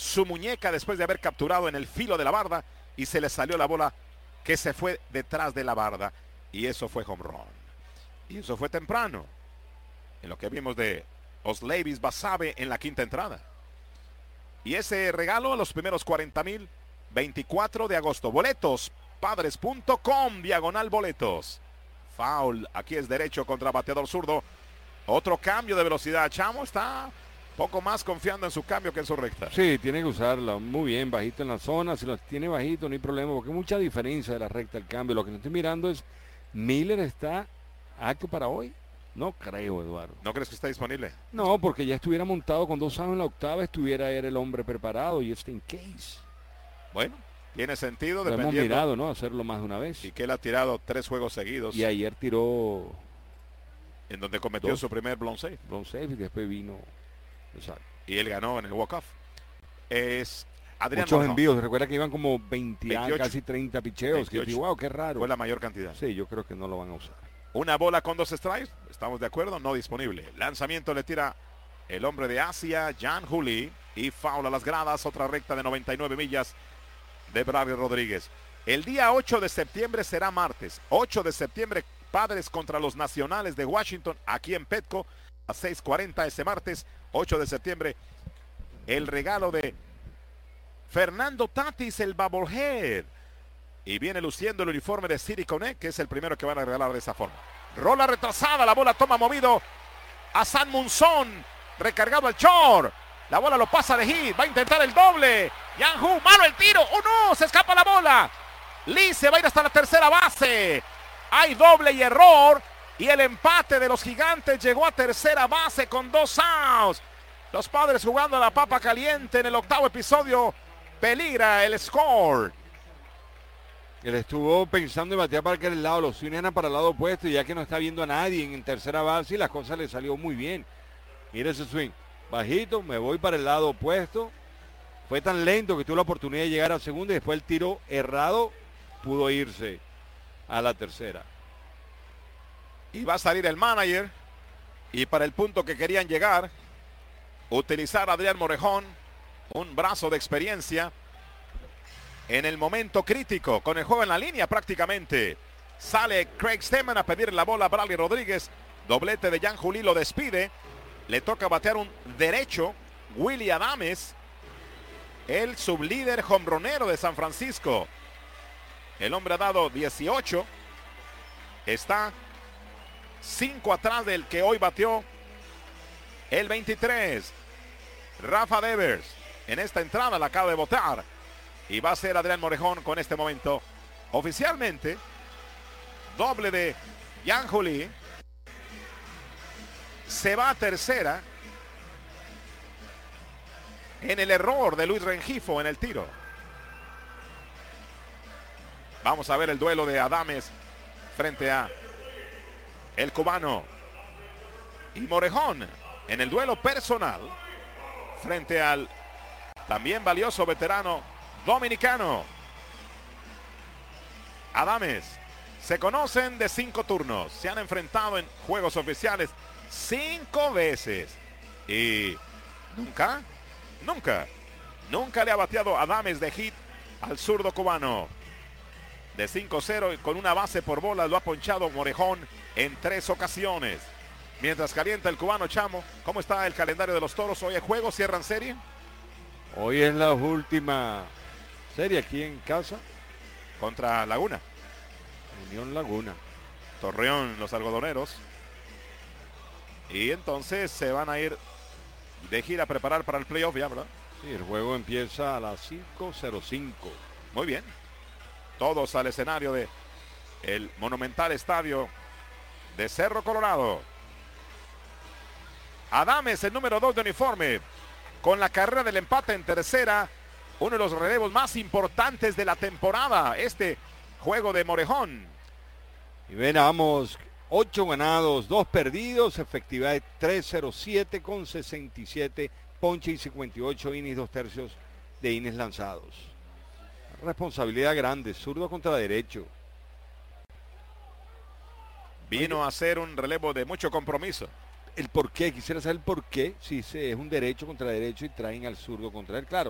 su muñeca después de haber capturado en el filo de la barda y se le salió la bola que se fue detrás de la barda. Y eso fue home run. Y eso fue temprano, en lo que vimos de Osleivis Basabe en la quinta entrada. Y ese regalo a los primeros 40,000, 24 de agosto. Boletos, padres.com/boletos. Foul, aquí es derecho contra bateador zurdo. Otro cambio de velocidad. Chamo está poco más confiando en su cambio que en su recta. Sí, tiene que usarla muy bien, bajito en la zona. Si lo tiene bajito, no hay problema, porque hay mucha diferencia de la recta al cambio. Lo que no estoy mirando es, ¿Miller está acto para hoy? No creo, Eduardo. ¿No crees que está disponible? No, porque ya estuviera montado con 2 outs en la octava, estuviera el hombre preparado y in case. Bueno, tiene sentido. Lo dependiendo. hemos mirado, ¿no? Hacerlo más de una vez. Y que él ha tirado 3 juegos seguidos. Y ayer tiró en donde cometió su primer blown save. Blown save y después vino. Exacto. Y él ganó en el walk-off. Es Adrián Muchos Morejón. envíos. Recuerda que iban como 28, casi 30 picheos. 28. Que digo, wow, qué raro. Fue la mayor cantidad. Sí, yo creo que no lo van a usar. Una bola con 2 strikes. Estamos de acuerdo, no disponible. Lanzamiento le tira el hombre de Asia, Jan Juli. Y foul a las gradas. Otra recta de 99 millas de Bradley Rodríguez. El día 8 de septiembre será martes. 8 de septiembre, Padres contra los Nacionales de Washington, aquí en Petco, a 6:40 ese martes, 8 de septiembre. El regalo de Fernando Tatis, el Bubblehead. Y viene luciendo el uniforme de City Connect, que es el primero que van a regalar de esa forma. Rola retrasada, la bola toma movido a San Munzón, recargado al short. La bola lo pasa de hit, va a intentar el doble. Yanhu, malo el tiro. ¡Oh no! Se escapa la bola. Lee se va a ir hasta la tercera base. Hay doble y error. Y el empate de los Gigantes llegó a tercera base con 2 outs. Los Padres jugando a la papa caliente en el 8º episodio. Peligra el score. Él estuvo pensando en batear para aquel lado, los swings eran para el lado opuesto, y ya que no está viendo a nadie en tercera base, y las cosas le salió muy bien. Mira ese swing, bajito, me voy para el lado opuesto. Fue tan lento que tuvo la oportunidad de llegar a segunda y después el tiro errado pudo irse a la tercera. Y va a salir el manager. Y para el punto que querían llegar, utilizar a Adrián Morejón, un brazo de experiencia, en el momento crítico, con el juego en la línea prácticamente. Sale Craig Stemmen a pedir la bola a Bradley Rodríguez. Doblete de Jan Juli, lo despide. Le toca batear un derecho, Willy Adames, el sublíder jonronero de San Francisco. El hombre ha dado 18. Está 5 atrás del que hoy batió el 23. Rafa Devers en esta entrada la acaba de botar. Y va a ser Adrián Morejón con este momento. Oficialmente, doble de Jan Juli. Se va a tercera en el error de Luis Rengifo en el tiro. Vamos a ver el duelo de Adames frente a el cubano. Y Morejón en el duelo personal frente al también valioso veterano dominicano. Adames, se conocen de 5 turnos, se han enfrentado en juegos oficiales 5 veces y nunca le ha bateado Adames de hit al zurdo cubano. De 5-0 con una base por bola lo ha ponchado Morejón en 3 ocasiones. Mientras calienta el cubano, Chamo, ¿cómo está el calendario de los Toros? ¿Hoy hay juegos? ¿Cierran serie? Hoy es la última serie aquí en casa. Contra Laguna. Unión Laguna. Torreón, los algodoneros. Y entonces se van a ir de gira a preparar para el playoff ya, ¿verdad? Sí, el juego empieza a las 5:05. Muy bien. Todos al escenario de el monumental estadio de Cerro Colorado. Adames, el número 2 de uniforme, con la carrera del empate en tercera. Uno de los relevos más importantes de la temporada, este juego de Morejón. Y ven, vamos, 8 ganados, 2 perdidos, efectividad de 3.07 con 67 ponche y 58 innings, 2/3 de innings lanzados. Responsabilidad grande, zurdo contra derecho. Vino a ser un relevo de mucho compromiso. El por qué, quisiera saber el por qué, si es un derecho contra derecho y traen al zurdo contra él. Claro,